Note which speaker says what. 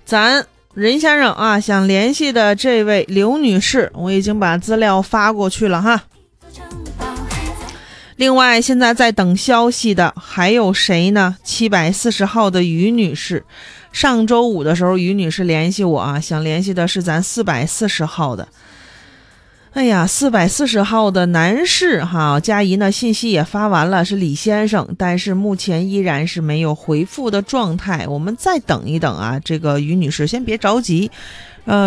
Speaker 1: 咱任先生啊想联系的这位刘女士，我已经把资料发过去了哈。另外现在在等消息的还有谁呢？740号的于女士，上周五的时候于女士联系我啊，想联系的是咱440号的。哎呀，440号的男士哈，佳怡呢信息也发完了，是李先生，但是目前依然是没有回复的状态，我们再等一等啊。这个于女士先别着急，